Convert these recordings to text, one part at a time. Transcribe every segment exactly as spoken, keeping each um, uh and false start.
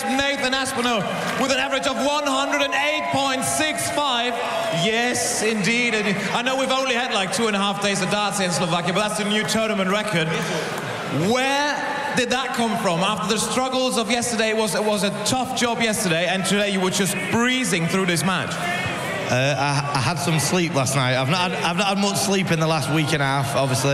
Esp, Nathan Aspinall, with an average of one hundred eight point six five. Yes, indeed. And I know we've only had like two and a half days of darts in Slovakia, but that's a new tournament record. Where did that come from? After the struggles of yesterday, it was, it was a tough job yesterday, and today you were just breezing through this match. Uh, I, I had some sleep last night. I've not had, I've not had much sleep in the last week and a half, obviously,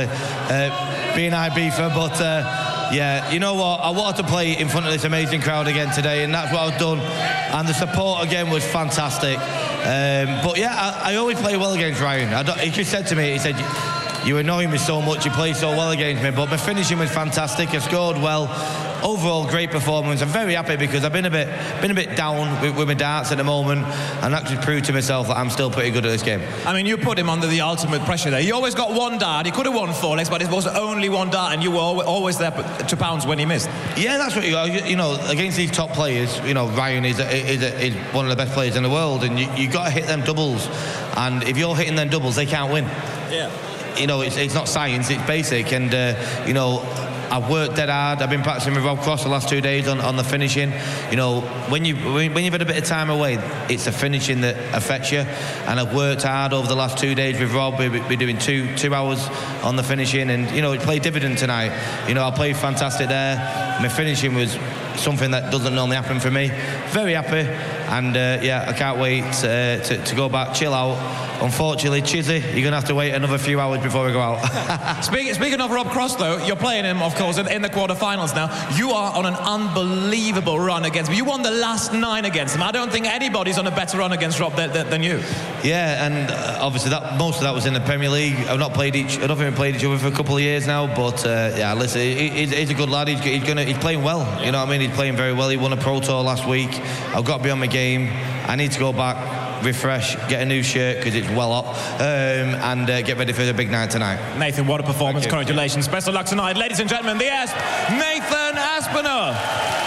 uh, being Ibiza, but uh, yeah, you know what? I wanted to play in front of this amazing crowd again today, and that's what I've done. And the support again was fantastic. Um, but yeah, I, I always play well against Ryan. I don't, he just said to me, he said, "You annoy me so much, you play so well against me," but my finishing was fantastic. I scored well. Overall, great performance. I'm very happy because I've been a bit been a bit down with, with my darts at the moment, and that just proved to myself that I'm still pretty good at this game. I mean, you put him under the ultimate pressure there. He always got one dart. He could have won four legs, but it was only one dart, and you were always there to pounce when he missed. Yeah, that's what you got. You know, against these top players, you know, Ryan is a, is, a, is one of the best players in the world, and you you got to hit them doubles. And if you're hitting them doubles, they can't win. Yeah. You know, it's, it's not science, it's basic, and uh, you know, I've worked dead hard. I've been practicing with Rob Cross the last two days on, on the finishing. You know, when you when you've had a bit of time away, it's the finishing that affects you. And I've worked hard over the last two days with Rob. We've been doing two two hours on the finishing, and you know, it played dividend tonight. You know, I played fantastic there. My finishing was something that doesn't normally happen for me. Very happy, and uh, yeah, I can't wait uh, to to go back, chill out. Unfortunately, Chizzy, you're going to have to wait another few hours before we go out. Speaking, speaking of Rob Cross, though, you're playing him, of course, in, in the quarterfinals now. You are on an unbelievable run against him. You won the last nine against him. I don't think anybody's on a better run against Rob than, than, than you. Yeah, and uh, obviously that most of that was in the Premier League. I've not played each. I don't think we've played each other for a couple of years now. But uh, yeah, listen, he, he's, he's a good lad. He's, he's gonna. He's playing well. You know what I mean? He's playing very well. He won a Pro Tour last week. I've got to be on my game. I need to go back, refresh, get a new shirt because it's well up, um, and uh, get ready for the big night tonight. Nathan, what a performance. Congratulations. Best of luck tonight. Ladies and gentlemen, the Esp, Nathan Aspinall.